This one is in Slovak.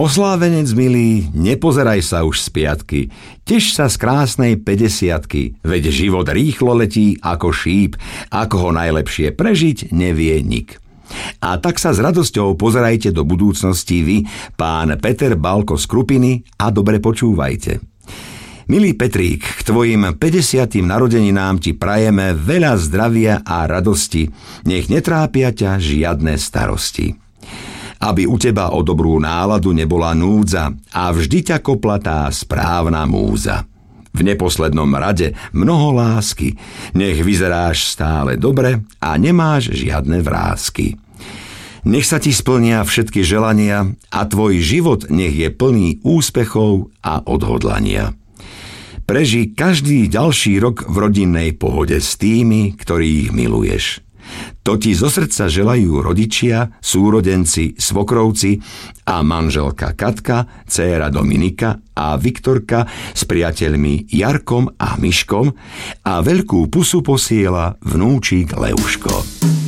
Oslávenec milý, nepozeraj sa už z piatky, teš sa z krásnej 50-ky, veď život rýchlo letí ako šíp, ako ho najlepšie prežiť nevie nik. A tak sa s radosťou pozerajte do budúcnosti vy, pán Peter Balko z Krupiny, a dobre počúvajte. Milý Petrík, k tvojim 50. narodeninám ti prajeme veľa zdravia a radosti, nech netrápia ťa žiadne starosti. Aby u teba o dobrú náladu nebola núdza a vždy ťa kopla tá správna múza. V neposlednom rade mnoho lásky, nech vyzeráš stále dobre a nemáš žiadne vrásky. Nech sa ti splnia všetky želania a tvoj život nech je plný úspechov a odhodlania. Prežij každý ďalší rok v rodinnej pohode s tými, ktorých miluješ. To ti zo srdca želajú rodičia, súrodenci, svokrovci a manželka Katka, dcéra Dominika a Viktorka s priateľmi Jarkom a Miškom, a veľkú pusu posiela vnúčik Leuško.